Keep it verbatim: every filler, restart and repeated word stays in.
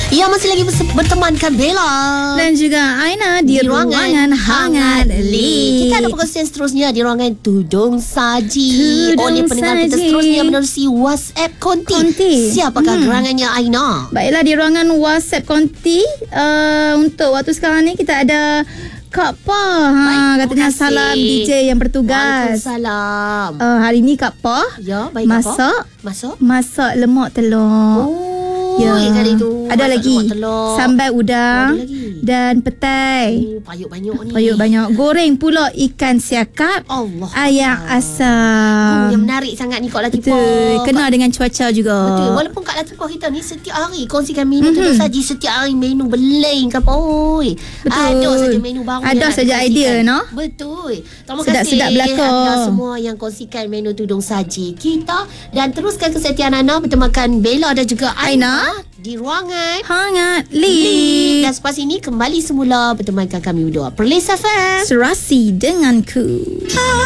Ya, masih lagi bertemankan Bella dan juga Aina di, di ruangan, ruangan hangat Lee. Kita ada perkongsian seterusnya di ruangan Tudung Saji Tudung oleh pendengar Saji. kita seterusnya menerusi WhatsApp Konti, Konti. Siapakah hmm. gerangannya, Aina? Baiklah, di ruangan WhatsApp Konti uh, untuk waktu sekarang ni kita ada Kak Pa. Ha, katanya salam D J yang bertugas. Waalaikumsalam. Uh, hari ni Kak Pa ya, baik, masak, masak masak lemak telur. Oh. Ya. Kali tu ada lagi sambal udang lagi. Dan petai. Oh, payuk banyak ni. Payuk banyak. Goreng pula ikan siakap. Allah. Ayam asam. Oh, yang menarik sangat ni Kak Latifah. Betul. Kena dengan cuaca juga. Betul. Walaupun Kak Latifah kita ni setiap hari kongsikan menu mm-hmm. Tudung Saji, setiap hari menu belain ke apa. Oi. Ada saja menu baru. Ada saja idea, no? Betul. Terima sedap, kasih sedap belakang. anda semua yang kongsikan menu Tudung Saji kita, dan teruskan kesetiaan anda bertemakan Bella dan juga Aina di ruangan hangat Lee. Dan selepas ini kembali semula bertemankan kami berdua Perlis F M, serasi denganku.